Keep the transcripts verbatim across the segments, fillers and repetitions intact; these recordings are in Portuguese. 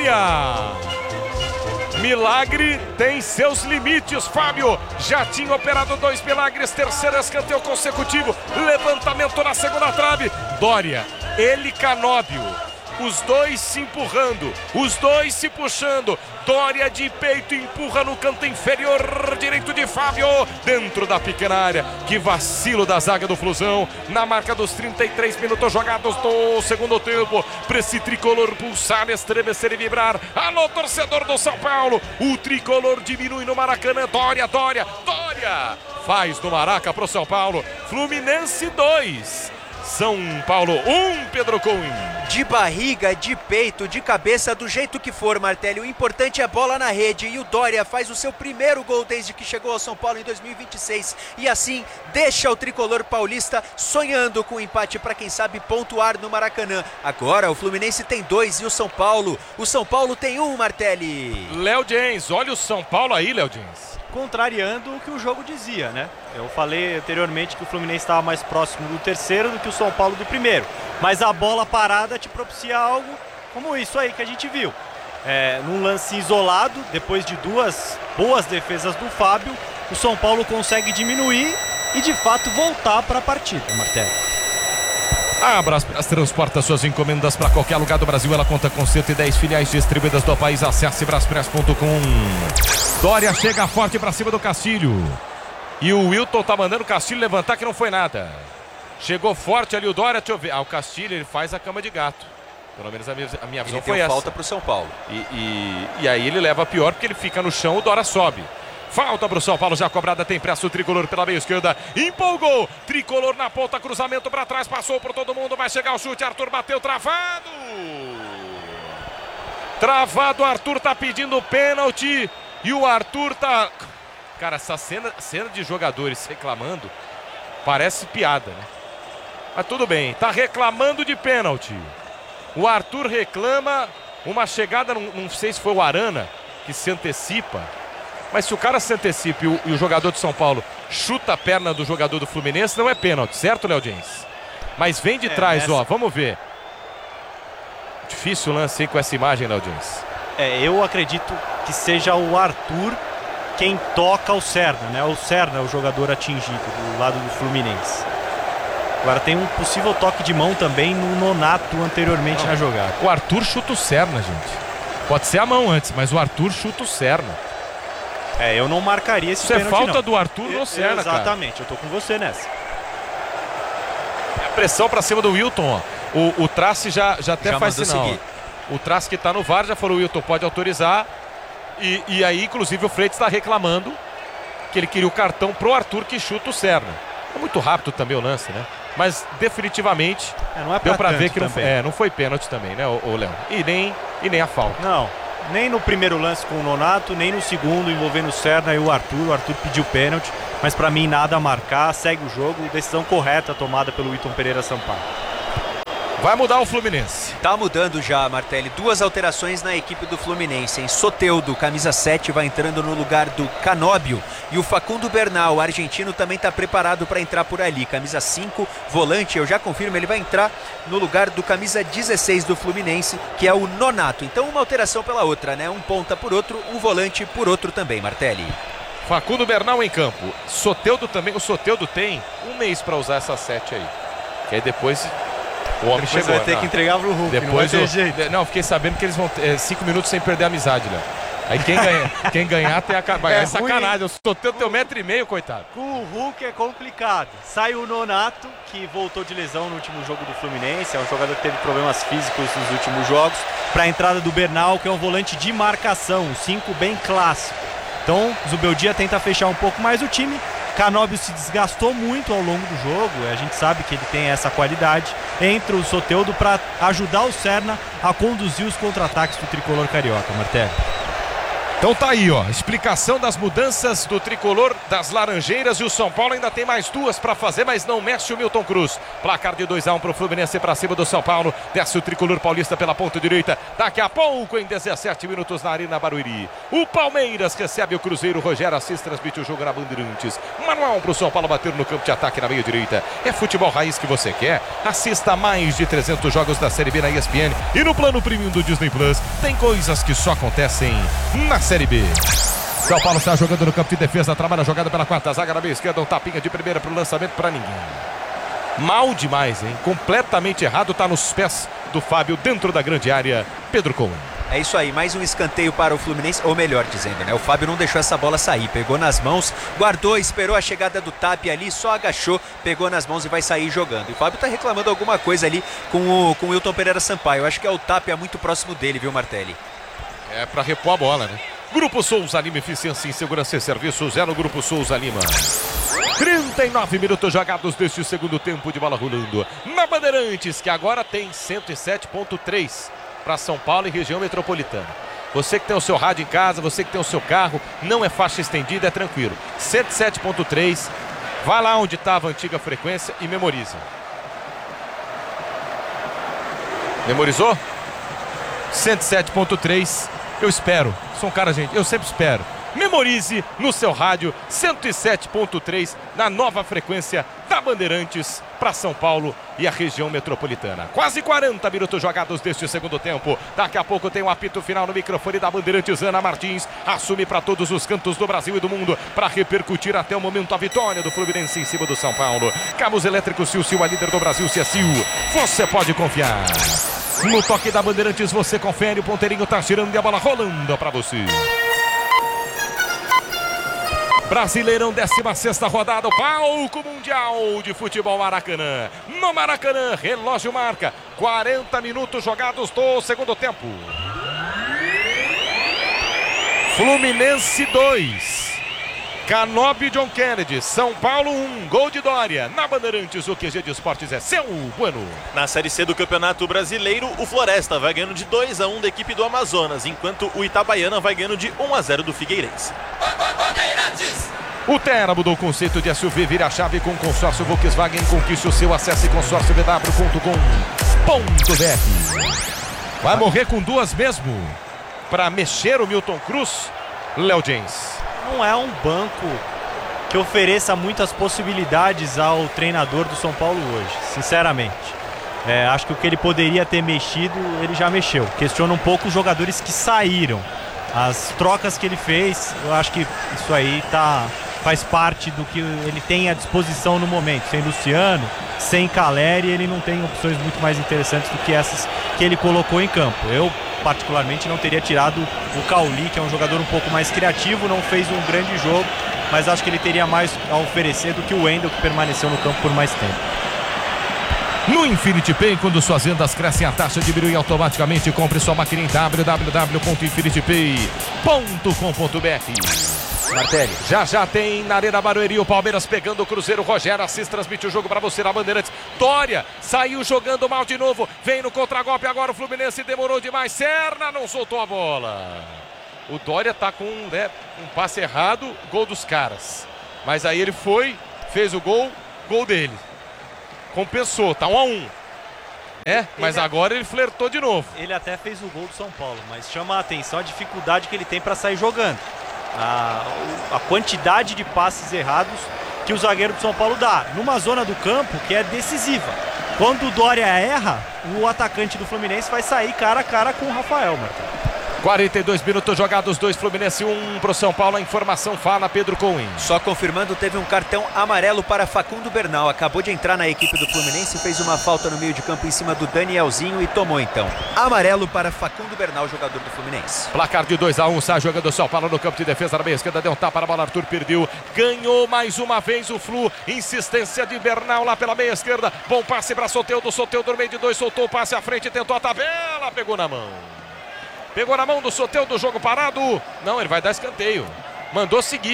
Dória! Milagre tem seus limites, Fábio. Já tinha operado dois milagres, terceiro escanteio consecutivo. Levantamento na segunda trave. Dória, ele Canóbio. Os dois se empurrando, os dois se puxando. Dória de peito empurra no canto inferior direito de Fábio, dentro da pequena área. Que vacilo da zaga do Flusão, na marca dos trinta e três minutos jogados do segundo tempo. Para esse tricolor pulsar, estremecer e vibrar. Alô, torcedor do São Paulo, o tricolor diminui no Maracanã. Dória, Dória, Dória faz do Maraca pro São Paulo. Fluminense dois, São Paulo um, Pedro Cunha. De barriga, de peito, de cabeça, do jeito que for, Martelli. O importante é a bola na rede. E o Dória faz o seu primeiro gol desde que chegou ao São Paulo em dois mil e vinte e seis. E assim deixa o tricolor paulista sonhando com o empate para quem sabe pontuar no Maracanã. Agora o Fluminense tem dois e o São Paulo, o São Paulo tem um, Martelli. Léo Jens, olha o São Paulo aí, Léo Jens. Contrariando o que o jogo dizia, né? Eu falei anteriormente que o Fluminense estava mais próximo do terceiro do que o São Paulo do primeiro. Mas a bola parada te propicia algo como isso aí que a gente viu. É, num lance isolado, depois de duas boas defesas do Fábio, o São Paulo consegue diminuir e de fato voltar para a partida, Martelli. A Braspress transporta suas encomendas para qualquer lugar do Brasil. Ela conta com cento e dez filiais distribuídas do país. Acesse braspress ponto com. Dória chega forte para cima do Castilho. E o Wilton tá mandando o Castilho levantar, que não foi nada. Chegou forte ali o Dória. Deixa eu ver. Ah, o Castilho, ele faz a cama de gato. Pelo menos a minha, a minha visão ele foi deu essa. Falta pro São Paulo. E, e, e aí ele leva a pior, porque ele fica no chão, o Dória sobe. Falta pro São Paulo, já cobrada, tem pressa o tricolor pela meia esquerda, empolgou, tricolor na ponta, cruzamento para trás, passou por todo mundo, vai chegar o chute, Arthur bateu, travado. Travado, Arthur tá pedindo pênalti e o Arthur tá... Cara, essa cena, cena de jogadores reclamando parece piada, né? Mas tudo bem, tá reclamando de pênalti. O Arthur reclama uma chegada, não, não sei se foi o Arana que se antecipa. Mas se o cara se antecipa e o, e o jogador de São Paulo chuta a perna do jogador do Fluminense, não é pênalti, certo, Léo Jens? Mas vem de é, trás, nessa... ó, vamos ver. Difícil o lance hein, com essa imagem, Léo Jens. É, eu acredito que seja o Arthur quem toca o Serna, né? O Serna é o jogador atingido do lado do Fluminense. Agora tem um possível toque de mão também no Nonato anteriormente não. na jogada. O Arthur chuta o Serna, gente. Pode ser a mão antes, mas o Arthur chuta o Serna. É, eu não marcaria esse Isso pênalti, é falta não. do Arthur no Serna, Exatamente, cara. eu tô com você nessa. É a pressão pra cima do Wilton, ó. O, o Trace já, já até já faz sinal. Seguir. O Trace que tá no V A R já falou, o Wilton pode autorizar. E, e aí, inclusive, o Freitas está reclamando que ele queria o cartão pro Arthur que chuta o Serna. É muito rápido também o lance, né? Mas definitivamente é, não é deu pra ver que não, também. é, não foi pênalti também, né, o Léo? E nem, e nem a falta. Não, nem no primeiro lance com o Nonato, nem no segundo envolvendo o Serna e o Arthur. O Arthur pediu pênalti, mas pra mim nada a marcar, segue o jogo, decisão correta tomada pelo Wilton Pereira Sampaio. Vai mudar o Fluminense. Tá mudando já, Martelli. Duas alterações na equipe do Fluminense. Em Soteldo, camisa sete, vai entrando no lugar do Canóbio. E o Facundo Bernal, argentino, também tá preparado para entrar por ali. Camisa cinco, volante, eu já confirmo, ele vai entrar no lugar do camisa dezesseis do Fluminense, que é o Nonato. Então uma alteração pela outra, né? Um ponta por outro, um volante por outro também, Martelli. Facundo Bernal em campo. Soteldo também. O Soteldo tem um mês para usar essa sete aí. Que aí depois... O homem depois chegou. Vai ter não. que entregar pro Hulk, depois não vai ter o... jeito. Não, fiquei sabendo que eles vão ter cinco minutos sem perder a amizade, Léo. Aí quem, ganha, quem ganhar tem a... É, é sacanagem, eu sou teu, teu metro e meio, coitado. Com o Hulk é complicado. Sai o Nonato, que voltou de lesão no último jogo do Fluminense. É um jogador que teve problemas físicos nos últimos jogos. Para a entrada do Bernal, que é um volante de marcação, um cinco bem clássico. Então, Zubeldia tenta fechar um pouco mais o time. Canóbio se desgastou muito ao longo do jogo, a gente sabe que ele tem essa qualidade. Entra o Soteldo para ajudar o Serna a conduzir os contra-ataques do tricolor carioca, Martelli. Então tá aí, ó, explicação das mudanças do tricolor das Laranjeiras e o São Paulo ainda tem mais duas pra fazer, mas não mexe o Milton Cruz. Placar de dois a um pro Fluminense pra cima do São Paulo. Desce o tricolor paulista pela ponta direita. Daqui a pouco, em dezessete minutos na Arena Barueri. O Palmeiras recebe o Cruzeiro. Rogério Assis transmite o jogo na Bandeirantes. Manual pro São Paulo bater no campo de ataque na meia direita. É futebol raiz que você quer? Assista mais de trezentos jogos da Série B na E S P N e no plano premium do Disney Plus. Tem coisas que só acontecem na Série B. São Paulo está jogando no campo de defesa, trabalha a jogada pela quarta zaga na meia esquerda, um tapinha de primeira para o lançamento para ninguém. Mal demais, hein? Completamente errado, tá nos pés do Fábio dentro da grande área, Pedro Cohen. É isso aí, mais um escanteio para o Fluminense, ou melhor dizendo, né? O Fábio não deixou essa bola sair, pegou nas mãos, guardou, esperou a chegada do Tapia ali, só agachou, pegou nas mãos e vai sair jogando. E o Fábio tá reclamando alguma coisa ali com o, com o Wilton Pereira Sampaio. Eu acho que é o Tapia muito próximo dele, viu, Martelli? É para repor a bola, né? Grupo Souza Lima, eficiência em segurança e serviços, é no Grupo Souza Lima. trinta e nove minutos jogados deste segundo tempo de bola rolando. Na Bandeirantes, que agora tem cento e sete ponto três para São Paulo e região metropolitana. Você que tem o seu rádio em casa, você que tem o seu carro, não é faixa estendida, é tranquilo. cento e sete ponto três, vá lá onde estava a antiga frequência e memoriza. Memorizou? cento e sete ponto três. Eu espero, sou um cara, gente, eu sempre espero. Memorize no seu rádio cento e sete ponto três na nova frequência da Bandeirantes para São Paulo e a região metropolitana. Quase quarenta minutos jogados deste segundo tempo. Daqui a pouco tem o um apito final no microfone da Bandeirantes. Ana Martins assume para todos os cantos do Brasil e do mundo para repercutir até o momento a vitória do Fluminense em cima do São Paulo. Cabos elétricos Sil Sil, a líder do Brasil, se é Sil, você pode confiar. No toque da Bandeirantes você confere, o ponteirinho tá girando e a bola rolando para você. Brasileirão, décima sexta rodada, o palco mundial de futebol Maracanã. No Maracanã, relógio marca quarenta minutos jogados do segundo tempo. Fluminense dois. Canóbio John Kennedy, São Paulo um, gol de Dória. Na Bandeirantes, o Q G de Esportes é seu, Bueno. Na Série C do Campeonato Brasileiro, o Floresta vai ganhando de dois a um da equipe do Amazonas, enquanto o Itabaiana vai ganhando de um a zero do Figueirense. O Terra mudou o conceito de S U V, vira a chave com o consórcio Volkswagen. Conquiste o seu, acesse consórcio v w ponto com ponto b r. Vai morrer com duas mesmo para mexer o Milton Cruz, Léo James. Não é um banco que ofereça muitas possibilidades ao treinador do São Paulo hoje, sinceramente. É, acho que o que ele poderia ter mexido, ele já mexeu. Questiona um pouco os jogadores que saíram. As trocas que ele fez, eu acho que isso aí tá, faz parte do que ele tem à disposição no momento. Sem Luciano, sem Caleri, ele não tem opções muito mais interessantes do que essas que ele colocou em campo. Eu, particularmente, não teria tirado o Cauli, que é um jogador um pouco mais criativo, não fez um grande jogo, mas acho que ele teria mais a oferecer do que o Wendel, que permaneceu no campo por mais tempo. No Infinity Pay, quando suas vendas crescem, a taxa diminui automaticamente. Compre sua máquina em w w w ponto infinity pay ponto com ponto b r. Martelli. Já já tem na Arena Barueri o Palmeiras pegando o Cruzeiro. Rogério Assis transmite o jogo para você na Bandeirantes. Dória saiu jogando mal de novo. Vem no contragolpe agora o Fluminense. Demorou demais. Serna não soltou a bola. O Dória tá com né, um passe errado. Gol dos caras. Mas aí ele foi, fez o gol, gol dele. Compensou, tá um a um. É, mas ele, agora ele flertou de novo. Ele até fez o gol do São Paulo, mas chama a atenção a dificuldade que ele tem para sair jogando. A, a quantidade de passes errados que o zagueiro do São Paulo dá numa zona do campo que é decisiva. Quando o Dória erra, o atacante do Fluminense vai sair cara a cara com o Rafael, Marcos. quarenta e dois minutos jogados, dois Fluminense, um pro São Paulo. A informação fala Pedro Cohen. Só confirmando, teve um cartão amarelo para Facundo Bernal. Acabou de entrar na equipe do Fluminense, fez uma falta no meio de campo em cima do Danielzinho e tomou então. Amarelo para Facundo Bernal, jogador do Fluminense. Placar de dois a um, sai jogando o São Paulo no campo de defesa na meia esquerda. Deu um tapa na bola, Arthur perdeu. Ganhou mais uma vez o Flu. Insistência de Bernal lá pela meia esquerda. Bom passe para Soteldo. Soteldo no meio de dois, soltou o passe à frente, tentou a tabela, pegou na mão. Pegou na mão do Soteldo, do jogo parado. Não, ele vai dar escanteio. Mandou seguir.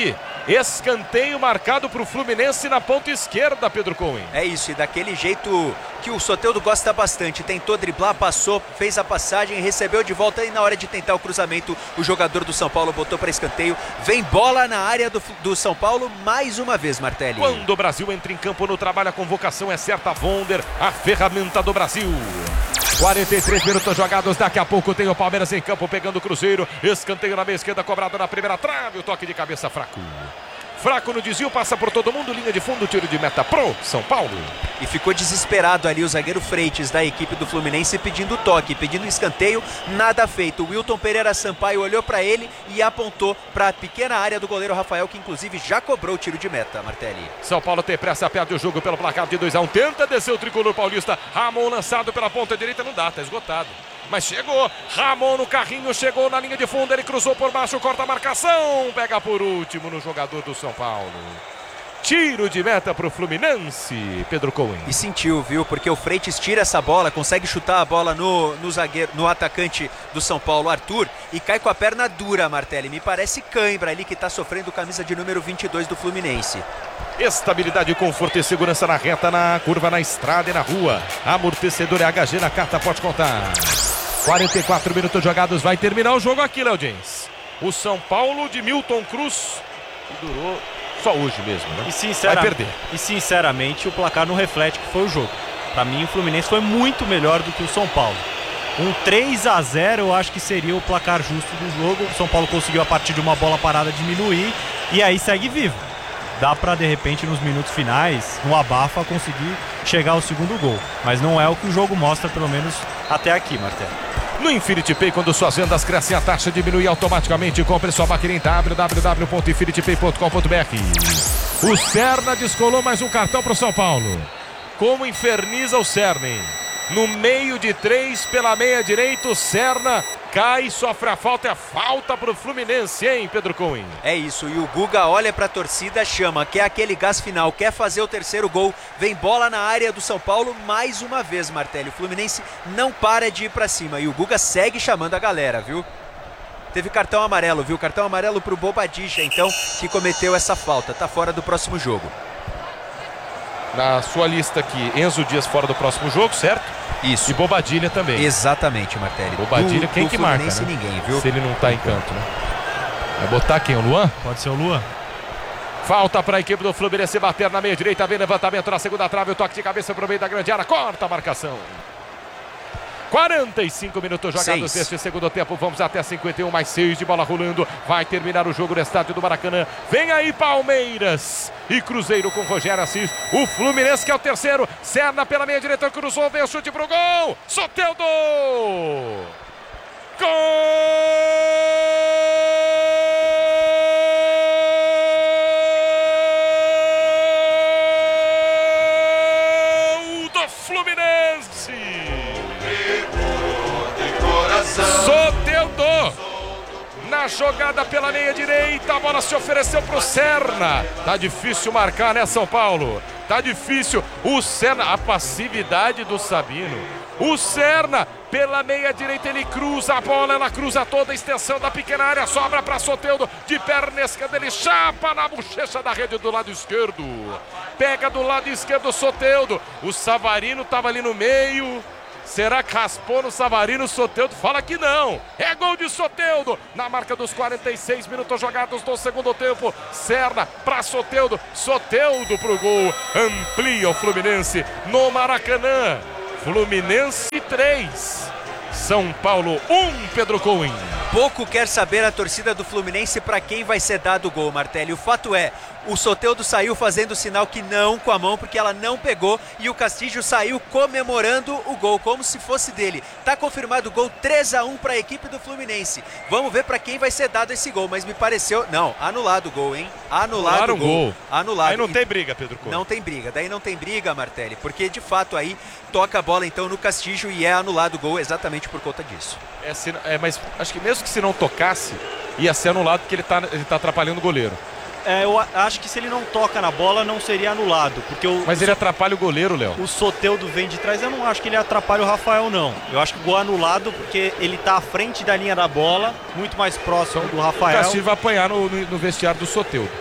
Escanteio marcado para o Fluminense na ponta esquerda, Pedro Cohen. É isso, e daquele jeito que o Soteldo gosta bastante. Tentou driblar, passou, fez a passagem, recebeu de volta e na hora de tentar o cruzamento, o jogador do São Paulo botou para escanteio. Vem bola na área do, do São Paulo mais uma vez, Martelli. Quando o Brasil entra em campo no trabalho, a convocação é certa. Wonder, a ferramenta do Brasil. quarenta e três minutos jogados, daqui a pouco tem o Palmeiras em campo pegando o Cruzeiro. Escanteio na meia esquerda, cobrado na primeira trave, o toque de cabeça fraco. Fraco no desvio, passa por todo mundo, linha de fundo, tiro de meta pro São Paulo. E ficou desesperado ali o zagueiro Freitas da equipe do Fluminense pedindo toque, pedindo escanteio, nada feito. O Wilton Pereira Sampaio olhou para ele e apontou para a pequena área do goleiro Rafael, que inclusive já cobrou o tiro de meta, Martelli. São Paulo tem pressa, perde o jogo pelo placar de dois a um, tenta descer o tricolor paulista. Ramon lançado pela ponta direita, não dá, tá esgotado. Mas chegou, Ramon no carrinho, chegou na linha de fundo, ele cruzou por baixo, corta a marcação, pega por último no jogador do São Paulo. Tiro de meta pro Fluminense, Pedro Cohen. E sentiu, viu? Porque o Freitas tira essa bola, consegue chutar a bola no, no zagueiro, no atacante do São Paulo, Arthur, e cai com a perna dura, Martelli. Me parece cãibra ali que tá sofrendo camisa de número vinte e dois do Fluminense. Estabilidade, conforto e segurança na reta, na curva, na estrada e na rua. Amortecedor é H G na carta, pode contar. quarenta e quatro minutos jogados, vai terminar o jogo aqui, Léo Jens. O São Paulo de Milton Cruz, que durou só hoje mesmo, né? E, sincera... vai perder. e sinceramente o placar não reflete que foi o jogo. Para mim o Fluminense foi muito melhor do que o São Paulo. Um três a zero eu acho que seria o placar justo do jogo. O São Paulo conseguiu a partir de uma bola parada diminuir e aí segue vivo. Dá para de repente nos minutos finais, no abafa, conseguir chegar ao segundo gol. Mas não é o que o jogo mostra, pelo menos até aqui, Martelo. No Infinity Pay, quando suas vendas crescem, a taxa diminui automaticamente. Compre sua máquina em w w w ponto infinity pay ponto com ponto b r. O Serna descolou mais um cartão para o São Paulo. Como inferniza o Serna, hein? No meio de três, pela meia direita, o Serna cai, sofre a falta, é a falta para o Fluminense, hein, Pedro Cohen? É isso, e o Guga olha para a torcida, chama, quer aquele gás final, quer fazer o terceiro gol, vem bola na área do São Paulo mais uma vez, Martelli. O Fluminense não para de ir para cima e o Guga segue chamando a galera, viu? Teve cartão amarelo, viu? Cartão amarelo pro Bobadilla, então, que cometeu essa falta, tá fora do próximo jogo. Na sua lista aqui, Enzo Dias fora do próximo jogo, certo? Isso. E Bobadilla também. Exatamente, Martelli. Bobadilla, do, quem do que marca, né? Ninguém, viu? Se ele não tá em canto, né? Vai botar quem? O Luan? Pode ser o Luan. Falta para a equipe do Fluminense bater na meia direita, vem levantamento na segunda trave, o toque de cabeça pro meio da grande área, corta a marcação. quarenta e cinco minutos jogados neste segundo tempo, vamos até cinquenta e um mais seis de bola rolando, vai terminar o jogo no estádio do Maracanã. Vem aí Palmeiras e Cruzeiro com Rogério Assis, o Fluminense que é o terceiro, Serna pela meia direita, cruzou, vem o chute pro gol, Soteldo! Gol do Fluminense! Soteldo na jogada pela meia direita, a bola se ofereceu pro Serna. Tá difícil marcar, né, São Paulo? Tá difícil. O Serna, a passividade do Sabino. O Serna pela meia direita, ele cruza a bola, ela cruza toda a extensão da pequena área, sobra para Soteldo, de perna esquerda, ele chapa na bochecha da rede do lado esquerdo. Pega do lado esquerdo o Soteldo. O Savarino tava ali no meio. Será que raspou no Savarino? Soteldo fala que não. É gol de Soteldo na marca dos quarenta e seis minutos jogados do segundo tempo. Serna para Soteldo. Soteldo pro gol. Amplia o Fluminense no Maracanã. Fluminense três. São Paulo um, Pedro Cohen. Pouco quer saber a torcida do Fluminense para quem vai ser dado o gol, Martelli. O fato é, o Soteldo saiu fazendo sinal que não com a mão, porque ela não pegou, e o Castillo saiu comemorando o gol, como se fosse dele. Tá confirmado o gol, três a um para a equipe do Fluminense. Vamos ver para quem vai ser dado esse gol, mas me pareceu... Não, anulado o gol, hein? Anulado o gol. gol. Anulado. Aí não tem briga, Pedro Cohen. Não tem briga, daí não tem briga, Martelli, porque de fato aí toca a bola então no Castillo e é anulado o gol exatamente por conta disso. É, se, é, mas acho que mesmo que se não tocasse, ia ser anulado porque ele tá, ele tá atrapalhando o goleiro. É, eu acho que se ele não toca na bola, não seria anulado. Porque o, Mas ele atrapalha o goleiro, Léo. O Soteldo vem de trás, eu não acho que ele atrapalha o Rafael, não. Eu acho que o gol é anulado porque ele tá à frente da linha da bola, muito mais próximo do Rafael. O Castilho vai apanhar no, no, no vestiário do Soteldo.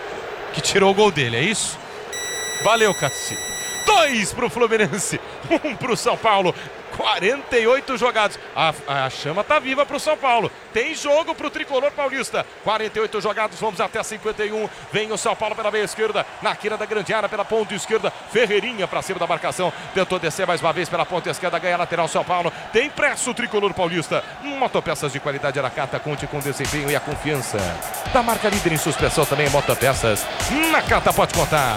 que tirou o gol dele, é isso? Valeu, Cassi. Dois pro Fluminense, um pro São Paulo. quarenta e oito jogados. A, a chama tá viva pro São Paulo. Tem jogo pro tricolor paulista. quarenta e oito jogados, vamos até cinquenta e um. Vem o São Paulo pela meia esquerda, na quina da grande área, pela ponta esquerda. Ferreirinha pra cima da marcação. Tentou descer mais uma vez pela ponta esquerda, ganha lateral São Paulo. Tem pressa o tricolor paulista. Motopeças de qualidade Aracata, conte com o desempenho e a confiança da marca líder em suspensão também em motopeças. Na Cata pode contar.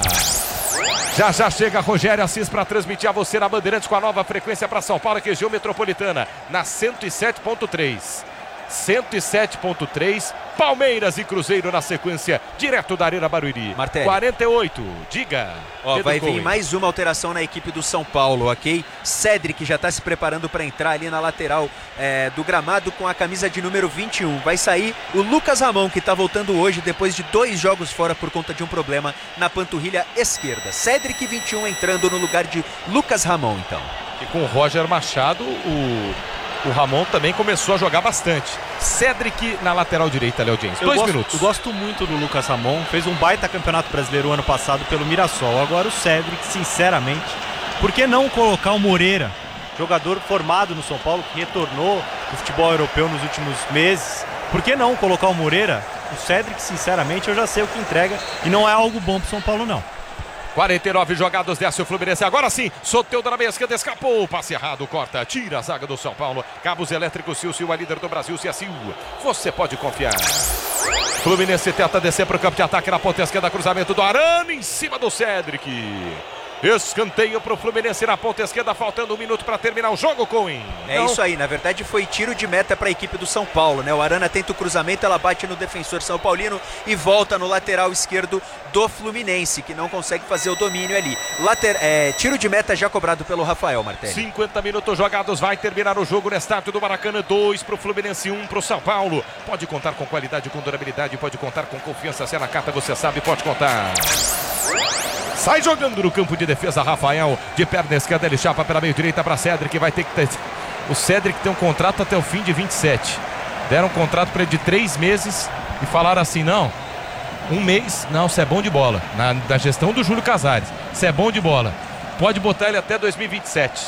Já já chega Rogério Assis para transmitir a você na Bandeirantes com a nova frequência para São Paulo, região metropolitana, na cento e sete ponto três. cento e sete ponto três, Palmeiras e Cruzeiro na sequência, direto da Arena Barueri. Martelli. quarenta e oito, diga. Ó, Pedro vai Cohen. vir mais uma alteração na equipe do São Paulo, ok? Cedric já está se preparando para entrar ali na lateral é, do gramado com a camisa de número vinte e um. Vai sair o Lucas Ramon, que está voltando hoje depois de dois jogos fora por conta de um problema na panturrilha esquerda. Cedric vinte e um entrando no lugar de Lucas Ramon, então. E com o Roger Machado, o... O Ramon também começou a jogar bastante. Cedric na lateral direita, Léo James. Dois gosto, minutos. Eu gosto muito do Lucas Ramon. Fez um baita campeonato brasileiro ano passado pelo Mirassol. Agora o Cedric, sinceramente, por que não colocar o Moreira, jogador formado no São Paulo, que retornou do futebol europeu nos últimos meses? Por que não colocar o Moreira? O Cedric, sinceramente, eu já sei o que entrega e não é algo bom pro São Paulo, não. quarenta e nove jogados, desce o Fluminense. Agora sim, Soteldo na meia esquerda, escapou. Passe errado, corta, tira a zaga do São Paulo. Cabos elétricos, Silcio, a líder do Brasil, Ciacil. Você pode confiar. Fluminense tenta descer para o campo de ataque na ponta esquerda, cruzamento do Arana em cima do Cedric. Escanteio para o Fluminense na ponta esquerda, faltando um minuto para terminar o jogo, Cohen. É Não. isso aí, na verdade foi tiro de meta para a equipe do São Paulo, né? O Arana tenta o cruzamento, ela bate no defensor São Paulino e volta no lateral esquerdo do Fluminense, que não consegue fazer o domínio ali. Later... É, tiro de meta já cobrado pelo Rafael Martelli. cinquenta minutos jogados, vai terminar o jogo no estádio do Maracanã. Dois para o Fluminense, um para o São Paulo. Pode contar com qualidade, com durabilidade, pode contar com confiança. Se é na carta, você sabe, pode contar. Sai jogando no campo de defesa, Rafael, de perna esquerda, ele chapa pela meio direita para Cedric, vai ter que ter... O Cedric tem um contrato até o fim de vinte e sete. Deram um contrato para ele de três meses e falaram assim, não, um mês, não, você é bom de bola. Na, na gestão do Júlio Casares, você é bom de bola. Pode botar ele até dois mil e vinte e sete.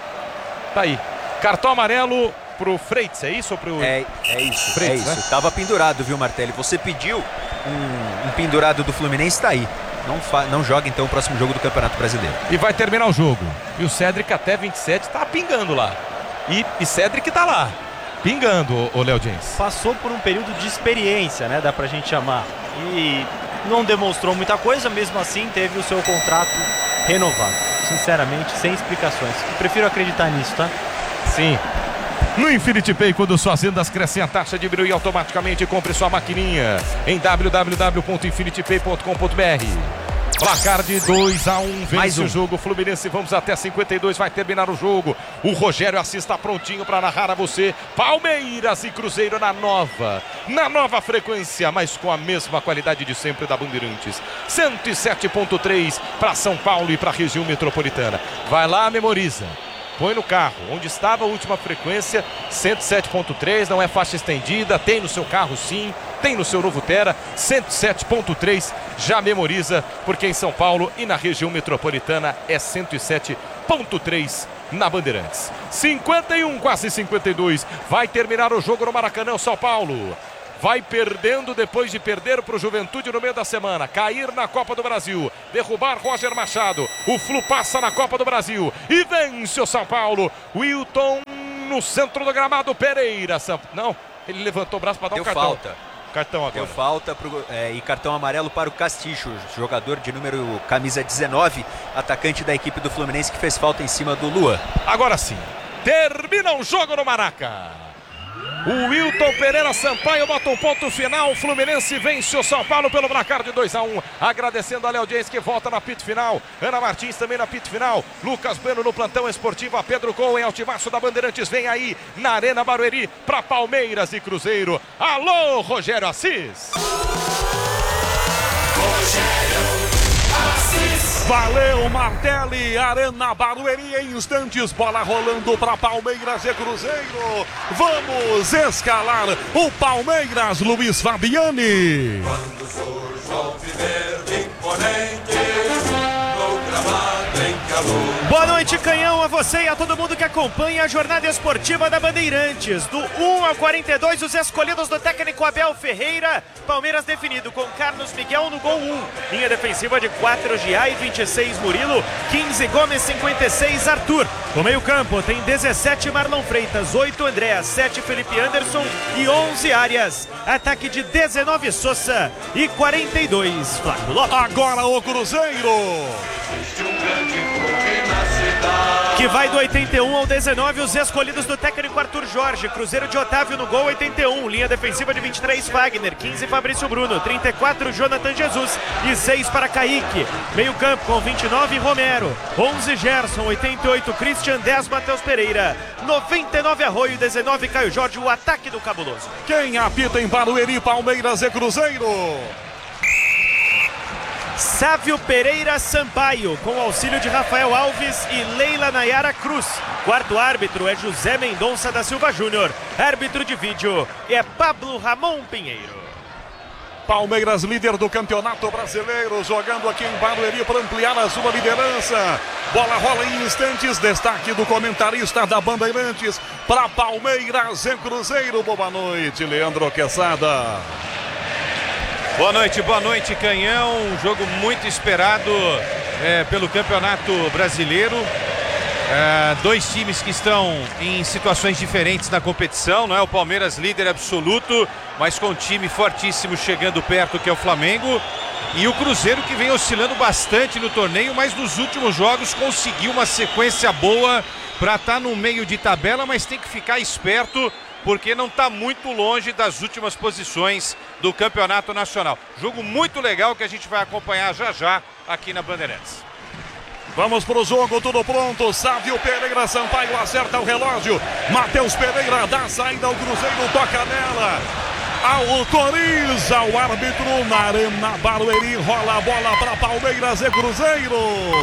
Tá aí. Cartão amarelo pro Freitas, é isso ou pro... É, é isso, Freitas, é isso. né? Tava pendurado, viu, Martelli? Você pediu um, um pendurado do Fluminense, tá aí. Não, fa... não joga então o próximo jogo do Campeonato Brasileiro. E vai terminar o jogo. E o Cedric até vinte e sete tá pingando lá. E, e Cedric tá lá, pingando, o Léo James. Passou por um período de experiência, né? Dá pra gente chamar. E não demonstrou muita coisa, mesmo assim teve o seu contrato renovado. Sinceramente, sem explicações. Eu prefiro acreditar nisso, tá? Sim. No Infinity Pay, quando suas vendas crescem, a taxa diminui automaticamente. Compre sua maquininha em w w w ponto infinity pay ponto com ponto b r. Placar de dois a um, vence Mais um. o jogo. Fluminense, vamos até cinquenta e dois, vai terminar o jogo. O Rogério Assis está prontinho para narrar a você. Palmeiras e Cruzeiro na nova, na nova frequência, mas com a mesma qualidade de sempre da Bandeirantes. cento e sete ponto três para São Paulo e para a região metropolitana. Vai lá, memoriza. Põe no carro, onde estava a última frequência, cento e sete ponto três, não é faixa estendida, tem no seu carro sim, tem no seu novo Tera, cento e sete ponto três, já memoriza, porque em São Paulo e na região metropolitana é cento e sete ponto três na Bandeirantes. cinquenta e um, quase cinquenta e dois, vai terminar o jogo no Maracanã, São Paulo. Vai perdendo depois de perder para o Juventude no meio da semana. Cair na Copa do Brasil. Derrubar Roger Machado. O Flu passa na Copa do Brasil. E vence o São Paulo. Wilton no centro do gramado. Pereira. Não, ele levantou o braço para dar Deu um cartão. falta. Cartão agora. Deu falta pro, é, e cartão amarelo para o Castilho, jogador de número camisa dezenove, atacante da equipe do Fluminense, que fez falta em cima do Luan. Agora sim. Termina o jogo no Maraca. O Wilton Pereira Sampaio bota um ponto final. O Fluminense vence o São Paulo pelo placar de dois a um. Agradecendo a Léo James, que volta na pit final. Ana Martins também na pit final. Lucas Bueno no plantão esportivo. A Pedro Cohen, altivaço da Bandeirantes, vem aí na Arena Barueri para Palmeiras e Cruzeiro. Alô, Rogério Assis. Valeu, Martelli, Arena Barueri em instantes, bola rolando para Palmeiras e Cruzeiro. Vamos escalar o Palmeiras, Luiz Fabiani. Quando for o Alviverde Boa noite, Canhão, a você e a todo mundo que acompanha a jornada esportiva da Bandeirantes. Do um ao quarenta e dois, os escolhidos do técnico Abel Ferreira. Palmeiras definido com Carlos Miguel no gol um. Linha defensiva de quatro, Giai, vinte e seis, Murilo, quinze, Gomes, cinquenta e seis, Arthur. No meio campo tem dezessete, Marlon Freitas, oito, Andréas, sete, Felipe Anderson e onze, Arias. Ataque de dezenove, Sousa e quarenta e dois, Flávio Lopes. Agora o Cruzeiro. Que vai do oitenta e um ao dezenove, os escolhidos do técnico Arthur Jorge. Cruzeiro de Otávio no gol, oitenta e um. Linha defensiva de vinte e três, Fagner, quinze, Fabrício Bruno, trinta e quatro, Jonathan Jesus e seis para Kaique. Meio campo com vinte e nove, Romero, onze, Gerson, oitenta e oito, Christian, dez, Matheus Pereira, noventa e nove, Arroio, dezenove, Caio Jorge, o ataque do Cabuloso. Quem apita em Barueri, Palmeiras e Cruzeiro? Sávio Pereira Sampaio, com auxílio de Rafael Alves e Leila Nayara Cruz. Quarto árbitro é José Mendonça da Silva Júnior. Árbitro de vídeo é Pablo Ramon Pinheiro. Palmeiras, líder do Campeonato Brasileiro, jogando aqui em Barueri para ampliar a sua liderança. Bola rola em instantes, destaque do comentarista da Bandeirantes para Palmeiras e Cruzeiro. Boa noite, Leandro Quesada. Boa noite, boa noite, Canhão. Um jogo muito esperado é, pelo Campeonato Brasileiro. É, dois times que estão em situações diferentes na competição, não é? O Palmeiras líder absoluto, mas com um time fortíssimo chegando perto, que é o Flamengo. E o Cruzeiro, que vem oscilando bastante no torneio, mas nos últimos jogos conseguiu uma sequência boa para estar no meio de tabela, mas tem que ficar esperto, porque não está muito longe das últimas posições do Campeonato Nacional. Jogo muito legal que a gente vai acompanhar já já aqui na Bandeirantes. Vamos pro jogo, tudo pronto. Sávio Pereira Sampaio acerta o relógio. Matheus Pereira dá a saída ao Cruzeiro, toca nela. Autoriza o árbitro na Arena Barueri. Rola a bola para Palmeiras e Cruzeiro.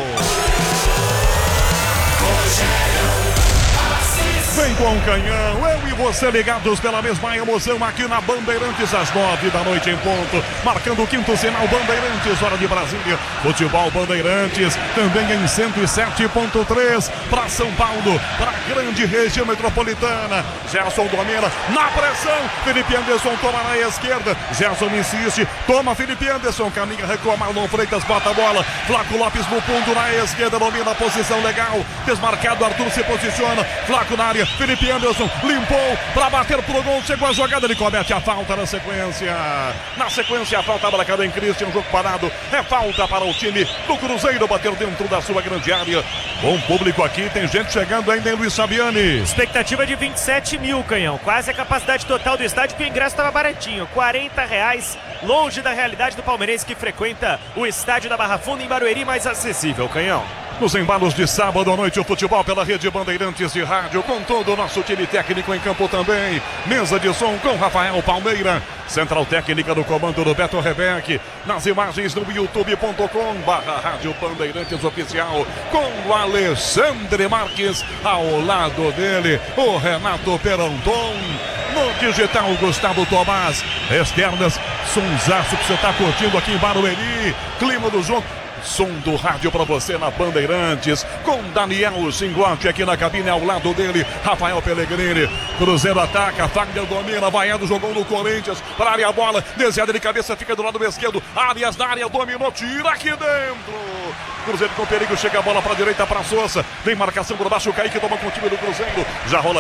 Vem com o Canhão, eu e você ligados pela mesma emoção aqui na Bandeirantes, às nove da noite em ponto, marcando o quinto sinal Bandeirantes, hora de Brasília, futebol Bandeirantes, também em cento e sete ponto três, para São Paulo, para a grande região metropolitana. Gerson domina, na pressão, Felipe Anderson toma na esquerda, Gerson insiste, toma Felipe Anderson, caminha, recua, Marlon Freitas bota a bola, Flaco Lopes no fundo, na esquerda, domina a posição legal, desmarcado, Arthur se posiciona, Flaco na área, Felipe Anderson limpou para bater pro gol, chegou a jogada, ele comete a falta na sequência. Na sequência a falta marcada em Christian, jogo parado, é falta para o time do Cruzeiro, bater dentro da sua grande área. Bom público aqui, tem gente chegando ainda em Luiz Fabiani. Expectativa de vinte e sete mil, Canhão, quase a capacidade total do estádio, que o ingresso estava baratinho, quarenta reais, longe da realidade do palmeirense que frequenta o estádio da Barra Funda em Barueri, mais acessível, Canhão. Nos embalos de sábado à noite, o futebol pela rede Bandeirantes de rádio, com todo o nosso time técnico em campo também. Mesa de som com Rafael Palmeira. Central técnica do comando do Beto Rebeck. Nas imagens no youtube ponto com barra rádio Bandeirantes oficial. Com o Alexandre Marques. Ao lado dele, o Renato Peranton. No digital, Gustavo Tomás. Externas, sonsaço que você está curtindo aqui em Barueri. Clima do jogo. Som do rádio para você na Bandeirantes, com Daniel Singotti aqui na cabine, ao lado dele, Rafael Pellegrini. Cruzeiro ataca, Fagner domina, Vaiado jogou no Corinthians, para a área a bola, desviada de cabeça, fica do lado esquerdo, Arias na área, dominou, tira aqui dentro. Cruzeiro com perigo, chega a bola para a direita para Sousa, vem marcação por baixo, o Kaique toma com o time do Cruzeiro, já rola